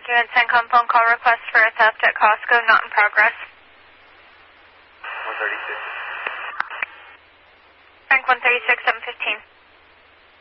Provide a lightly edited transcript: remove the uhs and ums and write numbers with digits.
document CENTCOM phone call request for a theft at Costco, not in progress. 136. Frank 136, 715.